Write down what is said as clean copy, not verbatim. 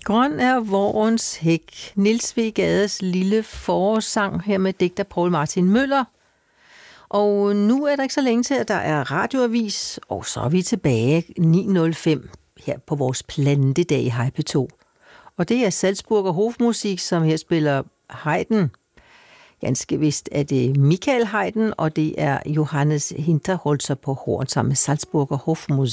Grøn er vårens hæk. Niels V. Gades lille forårssang her med digter Poul Martin Møller. Og nu er der ikke så længe til, at der er radioavis, og så er vi tilbage 9.05 her på vores plantedag i Hype2. Og det er Salzburger Hofmusik, som her spiller Haydn. Ganske vist er det Michael Haydn, og det er Johannes Hinterholzer på horn sammen med Salzburger Hofmusik.